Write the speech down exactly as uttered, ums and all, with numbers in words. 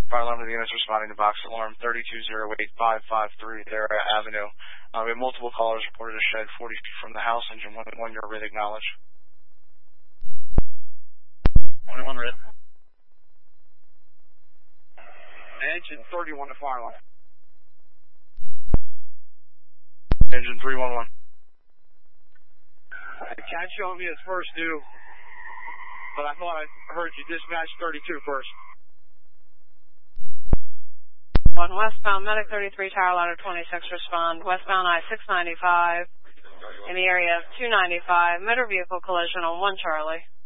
Fire alarm to the units responding to box alarm thirty-two zero eight five five three Thera Avenue. Uh, we have multiple callers reported a shed forty feet from the house. Engine one one, you're read, acknowledge. twenty-one red. Engine thirty-one to fire line. Engine three one one. Cat showed me his first due, but I thought I heard you dispatch thirty-two first. One westbound, Medic thirty-three, Tower Ladder twenty-six, respond. Westbound I six ninety-five in the area of two ninety-five. Motor vehicle collision on one Charlie.